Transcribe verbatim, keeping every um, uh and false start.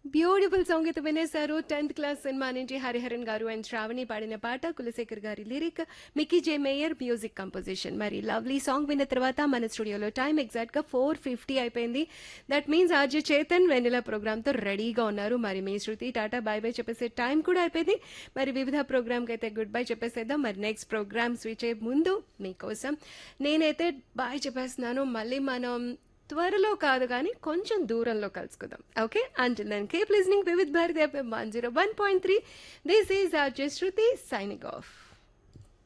Beautiful song అయితే వినేశారు. Tenth class cinema నుంచి హరిహరన్ గారు అండ్ శ్రావణి పాడిన పాట, కులశేఖర్ గారి లిరిక్, మికీ జే మేయర్ మ్యూజిక్ కంపోజిషన్. మరి లవ్లీ సాంగ్ విన్న తర్వాత మన స్టూడియోలో టైం ఎగ్జాక్ట్ గా ఫోర్ ఫిఫ్టీ అయిపోయింది. That means RJ Chetan Vennela programme తో రెడీగా ఉన్నారు. మరి మీ శృతి టాటా బై బై చెప్పేసే టైం కూడా అయిపోయింది. మరి వివిధ ప్రోగ్రామ్ కి అయితే గుడ్ బై చెప్పేసేద్దాం. మరి నెక్స్ట్ ప్రోగ్రామ్ స్విచ్ అయ్యే ముందు మీకోసం నేనైతే బాయ్ చెప్పేస్తున్నాను. మళ్ళీ మనం త్వరలో కాదు కానీ కొంచెం దూరంలో కలుసుకుందాం. Okay, until then keep listening Vividh Bharati FM one zero one point three. This is RJ Shruti signing off.